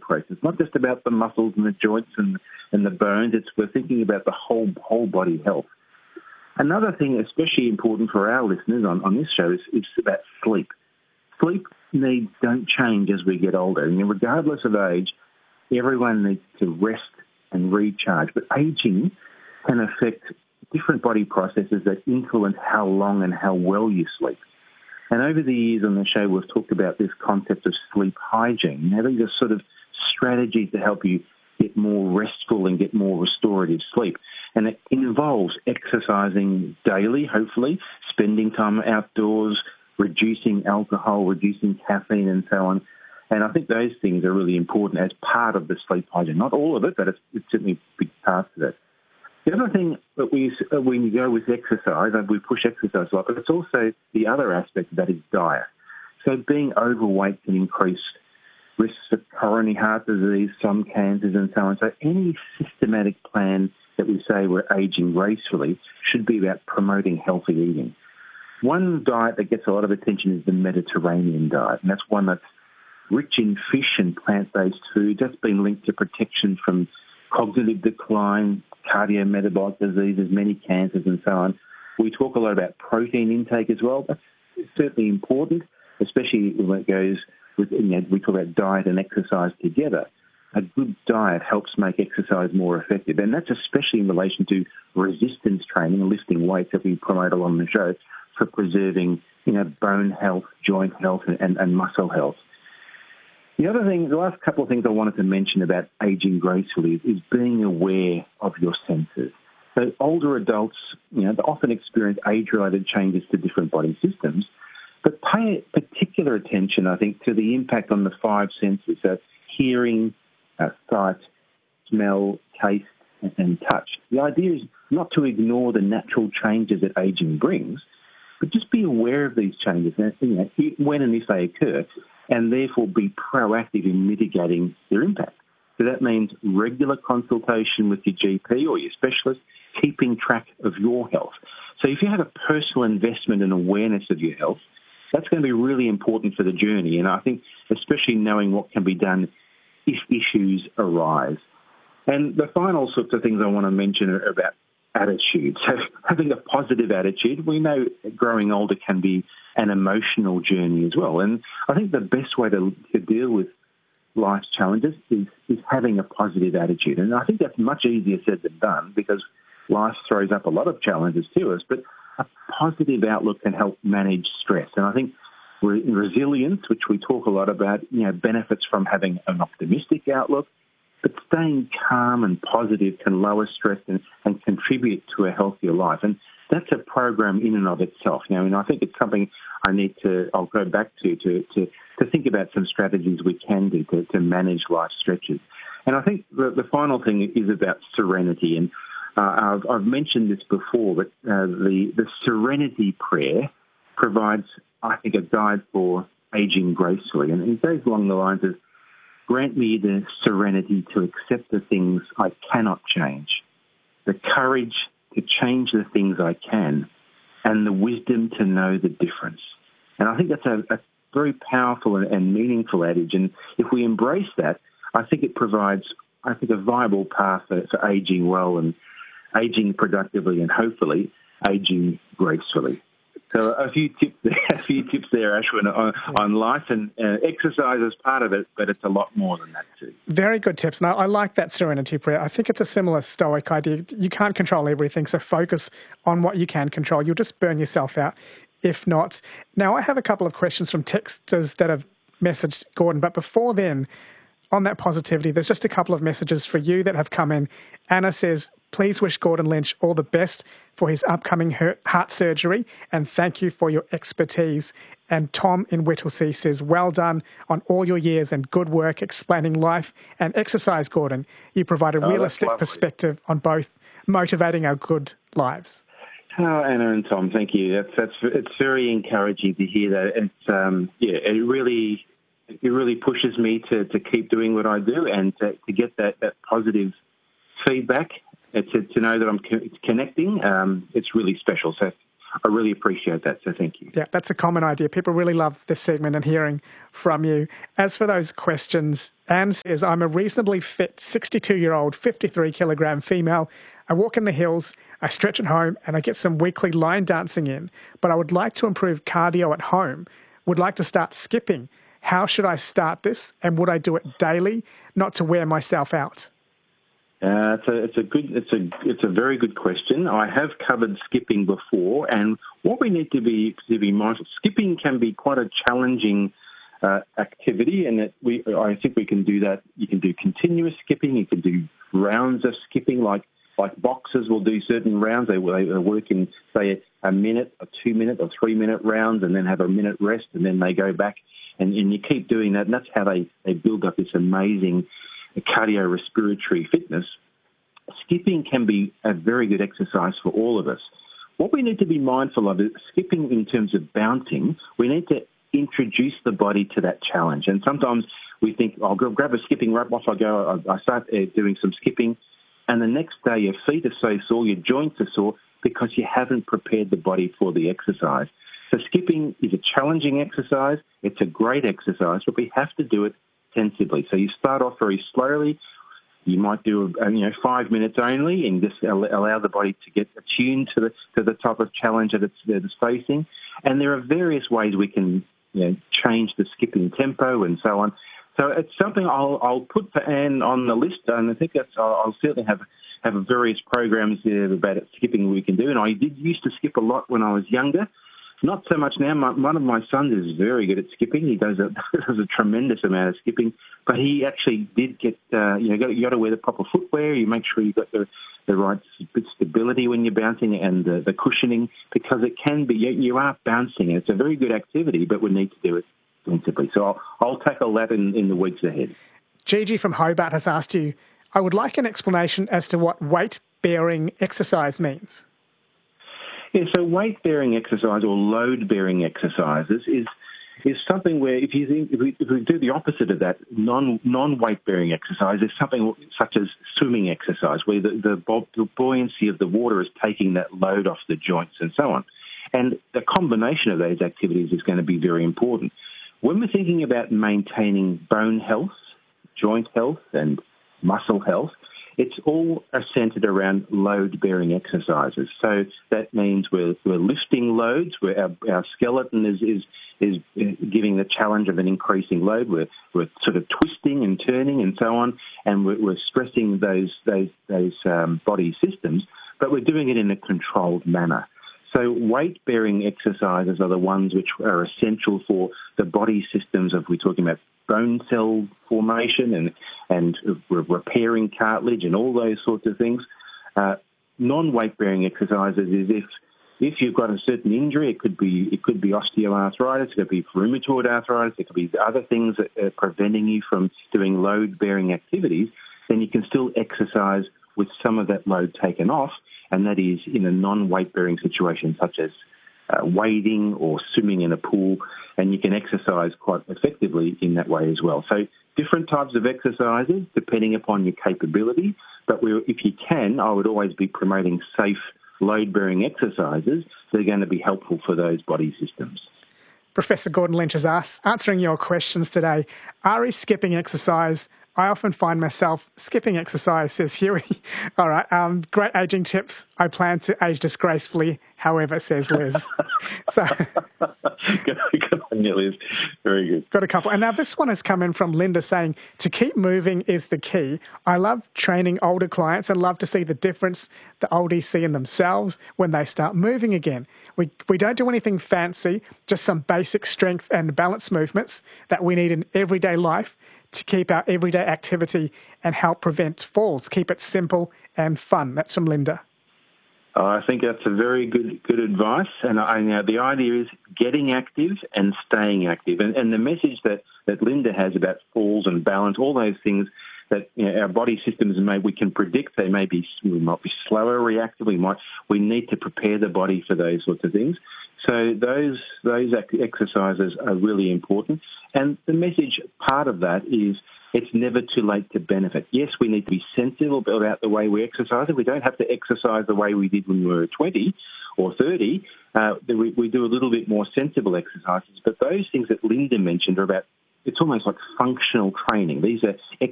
process. It's not just about the muscles and the joints and the bones. We're thinking about the whole body health. Another thing especially important for our listeners on this show is about sleep. Sleep needs don't change as we get older. I mean, regardless of age, everyone needs to rest and recharge. But aging can affect different body processes that influence how long and how well you sleep. And over the years on the show, we've talked about this concept of sleep hygiene. Now, these are sort of strategies to help you get more restful and get more restorative sleep. And it involves exercising daily, hopefully, spending time outdoors, reducing alcohol, reducing caffeine and so on. And I think those things are really important as part of the sleep hygiene. Not all of it, but it's certainly a big part of it. The other thing that when you go with exercise, and we push exercise a lot, but it's also the other aspect of that is diet. So being overweight can increase risks of coronary heart disease, some cancers and so on. So any systematic plan that we say we're aging gracefully should be about promoting healthy eating. One diet that gets a lot of attention is the Mediterranean diet, and that's one that's rich in fish and plant-based food. That's been linked to protection from cognitive decline, cardiometabolic diseases, many cancers and so on. We talk a lot about protein intake as well. That's certainly important, especially when it goes with, we talk about diet and exercise together. A good diet helps make exercise more effective, and that's especially in relation to resistance training and lifting weights that we promote along the show for preserving, bone health, joint health, and muscle health. The last couple of things I wanted to mention about aging gracefully is being aware of your senses. So older adults, they often experience age-related changes to different body systems, but pay particular attention, I think, to the impact on the five senses, so hearing, sight, smell, taste, and touch. The idea is not to ignore the natural changes that aging brings, but just be aware of these changes, when and if they occur, and therefore be proactive in mitigating their impact. So that means regular consultation with your GP or your specialist, keeping track of your health. So if you have a personal investment and awareness of your health, that's going to be really important for the journey. And I think especially knowing what can be done if issues arise. And the final sorts of things I want to mention are about attitude. So having a positive attitude, we know growing older can be an emotional journey as well. And I think the best way to deal with life's challenges is having a positive attitude. And I think that's much easier said than done because life throws up a lot of challenges to us, but a positive outlook can help manage stress. And I think resilience, which we talk a lot about, benefits from having an optimistic outlook, but staying calm and positive can lower stress and contribute to a healthier life. And that's a program in and of itself. I think it's something I'll go back to think about some strategies we can do to manage life stretches. And I think the final thing is about serenity. And I've mentioned this before, but the serenity prayer provides, I think, a guide for aging gracefully. And it goes along the lines of, grant me the serenity to accept the things I cannot change, the courage to change the things I can, and the wisdom to know the difference. And I think that's a very powerful and meaningful adage. And if we embrace that, I think it provides, a viable path for aging well and aging productively and hopefully aging gracefully. So a few tips there, Ashwin, on life, and exercise is part of it, but it's a lot more than that too. Very good tips. Now, I like that serenity prayer. I think it's a similar Stoic idea. You can't control everything, so focus on what you can control. You'll just burn yourself out if not. Now, I have a couple of questions from texters that have messaged Gordon, but before then, on that positivity, there's just a couple of messages for you that have come in. Anna says, please wish Gordon Lynch all the best for his upcoming heart surgery and thank you for your expertise. And Tom in Whittlesea says, well done on all your years and good work explaining life and exercise, Gordon. You provide a realistic perspective on both motivating our good lives. Oh, Anna and Tom, thank you. It's very encouraging to hear that. It really pushes me to keep doing what I do and to get that positive feedback, to know that I'm connecting. It's really special. So I really appreciate that, so thank you. Yeah, that's a common idea. People really love this segment and hearing from you. As for those questions, Anne says, I'm a reasonably fit 62-year-old, 53-kilogram female. I walk in the hills, I stretch at home, and I get some weekly line dancing in, but I would like to improve cardio at home, would like to start skipping. How should I start this, and would I do it daily, not to wear myself out? It's a very good question. I have covered skipping before, and what we need to be mindful. Skipping can be quite a challenging activity, and I think we can do that. You can do continuous skipping. You can do rounds of skipping, like boxers will do certain rounds. They work in, say, a minute, a 2-minute, or 3-minute rounds, and then have a minute rest, and then they go back, and you keep doing that, and that's how they build up this amazing cardiorespiratory fitness. Skipping can be a very good exercise for all of us. What we need to be mindful of is skipping in terms of bouncing. We need to introduce the body to that challenge. And sometimes we think, I'll grab a skipping rope, off I go, I start doing some skipping, and the next day your feet are so sore, your joints are sore, because you haven't prepared the body for the exercise. So skipping is a challenging exercise. It's a great exercise, but we have to do it sensibly. So you start off very slowly. You might do 5 minutes only, and just allow the body to get attuned to the type of challenge that it's facing. And there are various ways we can change the skipping tempo and so on. So it's something I'll put for Anne on the list, and I think I'll certainly have various programs about skipping we can do. And I used to skip a lot when I was younger. Not so much now. One of my sons is very good at skipping. He does a tremendous amount of skipping, but he actually did get, you got to wear the proper footwear. You make sure you've got the right stability when you're bouncing and the cushioning, because it can be, you are bouncing. It's a very good activity, but we need to do it sensibly. So I'll tackle that in the weeks ahead. Gigi from Hobart has asked you, I would like an explanation as to what weight-bearing exercise means. Yeah, so weight-bearing exercise or load-bearing exercises is something where if we do the opposite of that, non-weight-bearing exercise is something such as swimming exercise, where the buoyancy of the water is taking that load off the joints and so on. And the combination of those activities is going to be very important. When we're thinking about maintaining bone health, joint health, and muscle health, it's all centered around load-bearing exercises. So that means we're lifting loads, where our skeleton is giving the challenge of an increasing load. We're sort of twisting and turning and so on, and we're stressing those body systems, but we're doing it in a controlled manner. So weight-bearing exercises are the ones which are essential for the body systems of, we're talking about bone cell formation and repairing cartilage and all those sorts of things. Non-weight-bearing exercises is if you've got a certain injury, it could be osteoarthritis, it could be rheumatoid arthritis, it could be other things that are preventing you from doing load-bearing activities, then you can still exercise with some of that load taken off, and that is in a non-weight-bearing situation such as wading or swimming in a pool, and you can exercise quite effectively in that way as well. So different types of exercises depending upon your capability, but if you can, I would always be promoting safe load-bearing exercises that are going to be helpful for those body systems. Professor Gordon Lynch is answering your questions today. Ari, skipping exercise. I often find myself skipping exercise, says Huey. All right, great ageing tips. I plan to age disgracefully, however, says Liz. So, good on you, Liz. Very good. Got a couple. And now this one has come in from Linda saying, to keep moving is the key. I love training older clients and love to see the difference the oldies see in themselves when they start moving again. We don't do anything fancy, just some basic strength and balance movements that we need in everyday life to keep our everyday activity and help prevent falls. Keep it simple and fun. That's from Linda. I think that's a very good advice. And the idea is getting active and staying active. And the message that Linda has about falls and balance, all those things that our body systems we can predict we might be slower reactive. We need to prepare the body for those sorts of things. So those exercises are really important. And the message part of that is it's never too late to benefit. Yes, we need to be sensible about the way we exercise. We don't have to exercise the way we did when we were 20. or 30, then we do a little bit more sensible exercises. But those things that Linda mentioned are about, it's almost like functional training. These are